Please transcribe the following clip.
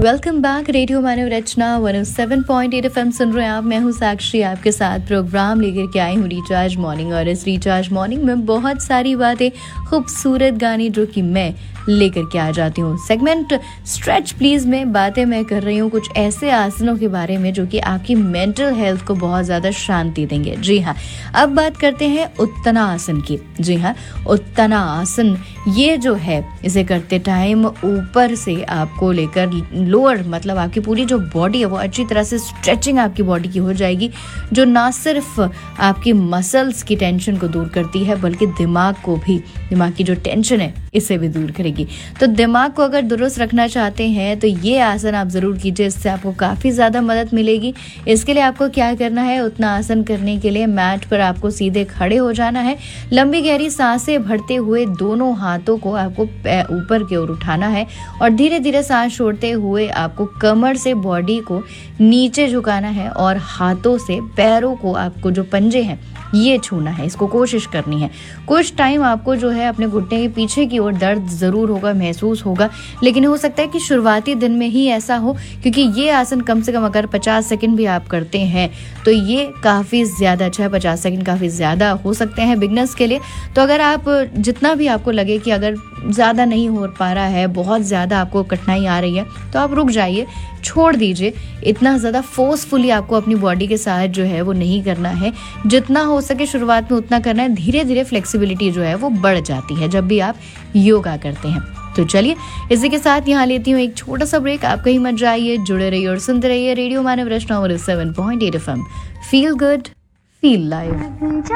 Welcome back. Radio मानव रचना 107.8 FM सुन रहे हैं आप। मैं हूं साक्षी, आपके साथ प्रोग्राम लेकर के आई हूं रिचार्ज मॉर्निंग। और इस रिचार्ज मॉर्निंग में बहुत सारी बातें, खूबसूरत गाने जो कि मैं लेकर के आ जाती हूँ। सेगमेंट स्ट्रेच प्लीज में बातें मैं कर रही हूँ कुछ ऐसे आसनों के बारे में जो कि आपकी मेंटल हेल्थ को बहुत ज्यादा शांति देंगे। जी हाँ, अब बात करते हैं उत्तना आसन की। जी हाँ, उत्तना आसन ये जो है, इसे करते टाइम ऊपर से आपको लेकर लोअर, मतलब आपकी पूरी जो बॉडी है वो अच्छी तरह से स्ट्रेचिंग आपकी बॉडी की हो जाएगी, जो ना सिर्फ आपकी मसल्स की टेंशन को दूर करती है बल्कि दिमाग को भी, दिमाग की जो टेंशन है इसे भी दूर करेगी। तो दिमाग को अगर दुरुस्त रखना चाहते हैं तो ये आसन आप जरूर कीजिए, इससे आपको काफी ज्यादा मदद मिलेगी। इसके लिए आपको क्या करना है, उतना आसन करने के लिए मैट पर आपको सीधे खड़े हो जाना है। लंबी गहरी सांसें भरते हुए दोनों हाथों को आपको ऊपर की ओर उठाना है और धीरे धीरे सांस छोड़ते हुए आपको कमर से बॉडी को नीचे झुकाना है और हाथों से पैरों को, आपको जो पंजे हैं ये छूना है। इसको कोशिश करनी है। कुछ टाइम आपको जो है अपने घुटने के पीछे की ओर दर्द जरूर होगा, महसूस होगा, लेकिन हो सकता है कि शुरुआती दिन में ही ऐसा हो, क्योंकि ये आसन कम से कम अगर 50 सेकंड भी आप करते हैं तो ये काफ़ी ज़्यादा अच्छा है। 50 सेकंड काफ़ी ज़्यादा हो सकते हैं बिगनर्स के लिए। तो अगर आप जितना भी आपको लगे कि अगर ज़्यादा नहीं हो पा रहा है, बहुत ज़्यादा आपको कठिनाई आ रही है, तो आप रुक जाइए, छोड़ दीजिए। इतना ज़्यादा फोर्सफुली आपको अपनी बॉडी के साथ जो है वो नहीं करना है। जितना हो सके शुरुआत में उतना करना है। धीरे धीरे फ्लेक्सिबिलिटी जो है वो बढ़ जाती है जब भी आप योगा करते हैं। तो चलिए, इसी के साथ यहाँ लेती हूँ एक छोटा सा ब्रेक। आप कहीं मत जाइए, जुड़े रहिए और सुनते रहिए रेडियो मानव रचना 107.8 FM। Feel good, feel live.